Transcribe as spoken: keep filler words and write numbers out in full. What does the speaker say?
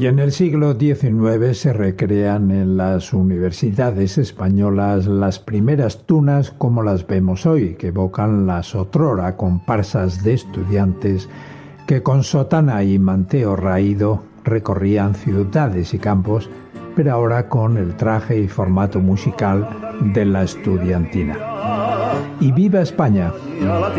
Y en el siglo diecinueve se recrean en las universidades españolas las primeras tunas como las vemos hoy, que evocan las otrora comparsas de estudiantes que con sotana y manteo raído recorrían ciudades y campos, pero ahora con el traje y formato musical de la estudiantina. ¡Y viva España!